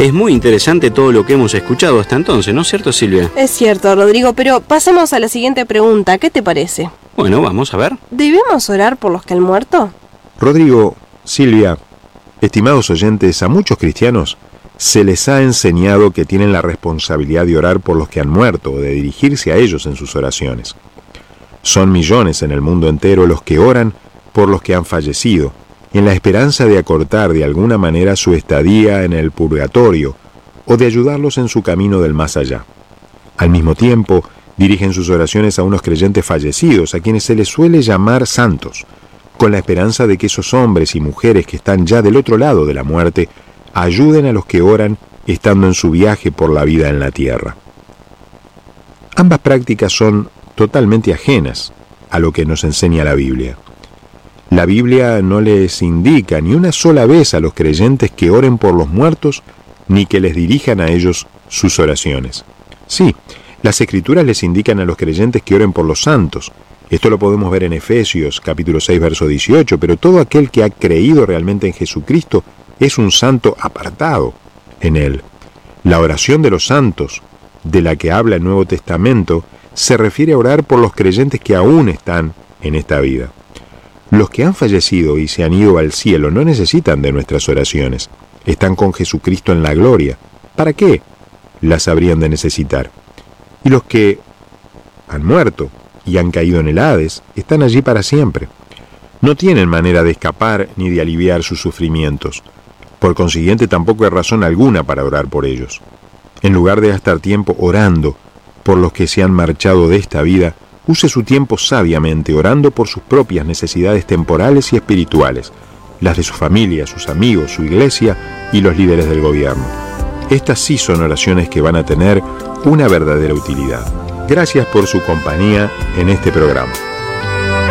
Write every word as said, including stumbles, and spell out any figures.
Es muy interesante todo lo que hemos escuchado hasta entonces, ¿no es cierto, Silvia? Es cierto, Rodrigo, pero pasemos a la siguiente pregunta. ¿Qué te parece? Bueno, vamos a ver. ¿Debemos orar por los que han muerto? Rodrigo, Silvia, estimados oyentes, a muchos cristianos se les ha enseñado que tienen la responsabilidad de orar por los que han muerto o de dirigirse a ellos en sus oraciones. Son millones en el mundo entero los que oran por los que han fallecido, en la esperanza de acortar de alguna manera su estadía en el purgatorio o de ayudarlos en su camino del más allá. Al mismo tiempo, dirigen sus oraciones a unos creyentes fallecidos, a quienes se les suele llamar santos, con la esperanza de que esos hombres y mujeres que están ya del otro lado de la muerte ayuden a los que oran estando en su viaje por la vida en la tierra. Ambas prácticas son totalmente ajenas a lo que nos enseña la Biblia. La Biblia no les indica ni una sola vez a los creyentes que oren por los muertos, ni que les dirijan a ellos sus oraciones. Sí, las Escrituras les indican a los creyentes que oren por los santos. Esto lo podemos ver en Efesios, capítulo seis, verso dieciocho, pero todo aquel que ha creído realmente en Jesucristo es un santo apartado en él. La oración de los santos, de la que habla el Nuevo Testamento, se refiere a orar por los creyentes que aún están en esta vida. Los que han fallecido y se han ido al cielo no necesitan de nuestras oraciones. Están con Jesucristo en la gloria. ¿Para qué las habrían de necesitar? Y los que han muerto y han caído en el Hades están allí para siempre. No tienen manera de escapar ni de aliviar sus sufrimientos. Por consiguiente, tampoco hay razón alguna para orar por ellos. En lugar de gastar tiempo orando por los que se han marchado de esta vida, use su tiempo sabiamente orando por sus propias necesidades temporales y espirituales, las de su familia, sus amigos, su iglesia y los líderes del gobierno. Estas sí son oraciones que van a tener una verdadera utilidad. Gracias por su compañía en este programa.